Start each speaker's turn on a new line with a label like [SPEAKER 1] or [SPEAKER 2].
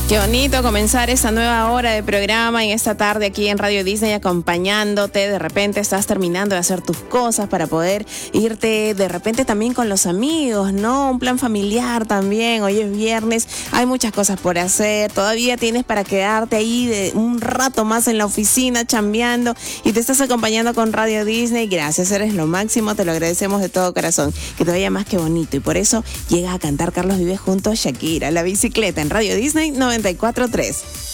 [SPEAKER 1] Qué bonito comenzar esta nueva hora de programa en esta tarde aquí en Radio Disney acompañándote. De repente estás terminando de hacer tus cosas para poder irte de repente también con los amigos, ¿no? Un plan familiar también. Hoy es viernes, hay muchas cosas por hacer. Todavía tienes para quedarte ahí de un rato más en la oficina chambeando y te estás acompañando con Radio Disney. Gracias, eres lo máximo, te lo agradecemos de todo corazón. Que te vaya más que bonito y por eso llega a cantar Carlos Vives junto a Shakira, La Bicicleta en Radio Disney 94.3.